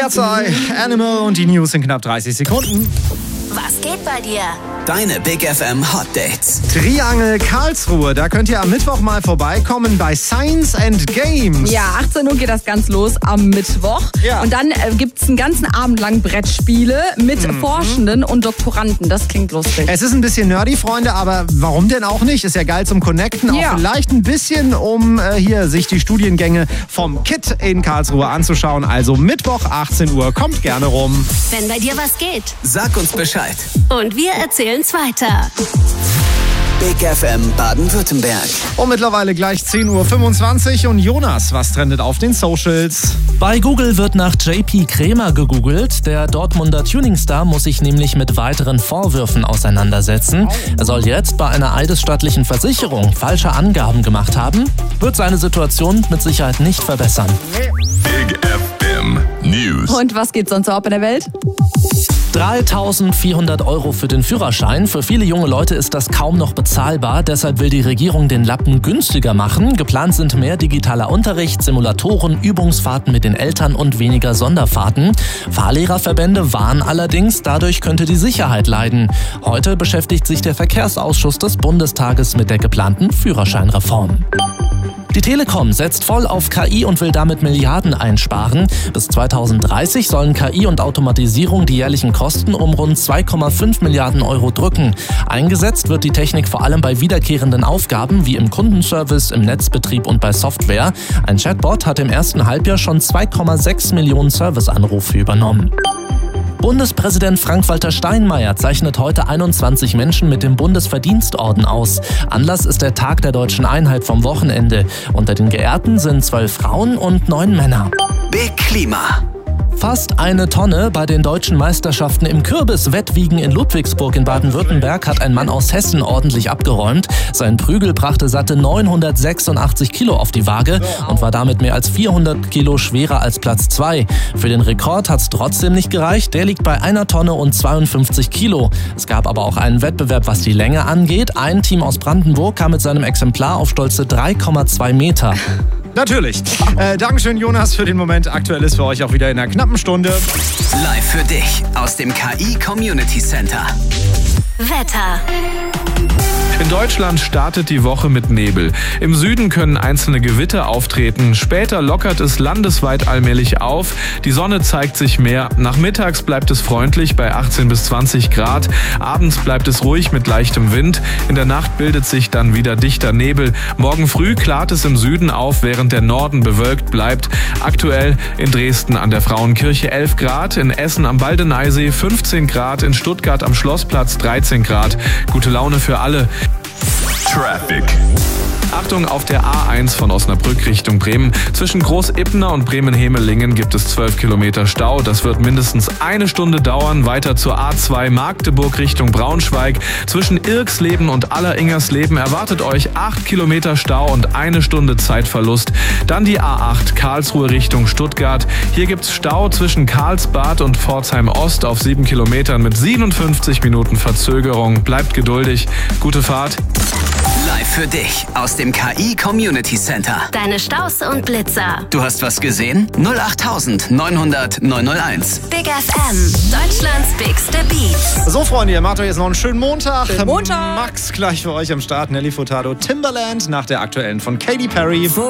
Cat's-Eye, Animal und die News in knapp 30 Sekunden. Was geht bei dir? Deine Big FM Hot Dates. Triangel Karlsruhe, da könnt ihr am Mittwoch mal vorbeikommen bei Science and Games. Ja, 18 Uhr geht das ganz los am Mittwoch. Ja. Und dann gibt es einen ganzen Abend lang Brettspiele mit Forschenden und Doktoranden. Das klingt lustig. Es ist ein bisschen nerdy, Freunde, aber warum denn auch nicht? Ist ja geil zum Connecten. Ja. Auch vielleicht ein bisschen, um hier sich die Studiengänge vom KIT in Karlsruhe anzuschauen. Also Mittwoch, 18 Uhr, kommt gerne rum. Wenn bei dir was geht. Sag uns Bescheid. Und wir erzählen's weiter. Big FM Baden-Württemberg. Und mittlerweile gleich 10.25 Uhr. Und Jonas, was trendet auf den Socials? Bei Google wird nach JP Krämer gegoogelt. Der Dortmunder Tuningstar muss sich nämlich mit weiteren Vorwürfen auseinandersetzen. Er soll jetzt bei einer eidesstattlichen Versicherung falsche Angaben gemacht haben. Wird seine Situation mit Sicherheit nicht verbessern. Big FM News. Und was geht sonst so ab in der Welt? 3.400 € für den Führerschein. Für viele junge Leute ist das kaum noch bezahlbar. Deshalb will die Regierung den Lappen günstiger machen. Geplant sind mehr digitaler Unterricht, Simulatoren, Übungsfahrten mit den Eltern und weniger Sonderfahrten. Fahrlehrerverbände warnen allerdings, dadurch könnte die Sicherheit leiden. Heute beschäftigt sich der Verkehrsausschuss des Bundestages mit der geplanten Führerscheinreform. Die Telekom setzt voll auf KI und will damit Milliarden einsparen. Bis 2030 sollen KI und Automatisierung die jährlichen Kosten um rund 2,5 Milliarden € drücken. Eingesetzt wird die Technik vor allem bei wiederkehrenden Aufgaben wie im Kundenservice, im Netzbetrieb und bei Software. Ein Chatbot hat im ersten Halbjahr schon 2,6 Millionen Serviceanrufe übernommen. Bundespräsident Frank-Walter Steinmeier zeichnet heute 21 Menschen mit dem Bundesverdienstorden aus. Anlass ist der Tag der Deutschen Einheit vom Wochenende. Unter den Geehrten sind 12 Frauen und 9 Männer. Big Klima. Fast eine Tonne bei den deutschen Meisterschaften im Kürbiswettwiegen in Ludwigsburg in Baden-Württemberg hat ein Mann aus Hessen ordentlich abgeräumt. Sein Prügel brachte satte 986 Kilo auf die Waage und war damit mehr als 400 Kilo schwerer als Platz 2. Für den Rekord hat es trotzdem nicht gereicht. Der liegt bei 1 Tonne und 52 Kilo. Es gab aber auch einen Wettbewerb, was die Länge angeht. Ein Team aus Brandenburg kam mit seinem Exemplar auf stolze 3,2 Meter. Natürlich. Dankeschön, Jonas, für den Moment. Aktuell ist für euch auch wieder in einer knappen Stunde. Live für dich aus dem KI Community Center. Wetter. In Deutschland startet die Woche mit Nebel. Im Süden können einzelne Gewitter auftreten. Später lockert es landesweit allmählich auf. Die Sonne zeigt sich mehr. Nachmittags bleibt es freundlich bei 18 bis 20 Grad. Abends bleibt es ruhig mit leichtem Wind. In der Nacht bildet sich dann wieder dichter Nebel. Morgen früh klart es im Süden auf, während der Norden bewölkt bleibt. Aktuell in Dresden an der Frauenkirche 11 Grad, in Essen am Baldeneysee 15 Grad, in Stuttgart am Schlossplatz 13 Grad. Gute Laune für alle. Traffic. Achtung, auf der A1 von Osnabrück Richtung Bremen. Zwischen Groß-Ippener und Bremen-Hemelingen gibt es 12 Kilometer Stau. Das wird mindestens eine Stunde dauern. Weiter zur A2 Magdeburg Richtung Braunschweig. Zwischen Irksleben und Alleringersleben erwartet euch 8 Kilometer Stau und eine Stunde Zeitverlust. Dann die A8 Karlsruhe Richtung Stuttgart. Hier gibt's Stau zwischen Karlsbad und Pforzheim Ost auf 7 Kilometern mit 57 Minuten Verzögerung. Bleibt geduldig. Gute Fahrt. Live für dich aus dem KI Community Center. Deine Staus und Blitzer. Du hast was gesehen? 08900 901. Big FM. Deutschlands bigste Beats. So, Freunde, ihr macht euch jetzt noch einen schönen Montag. Schönen Montag. Max gleich für euch am Start. Nelly Furtado, Timbaland nach der aktuellen von Katy Perry.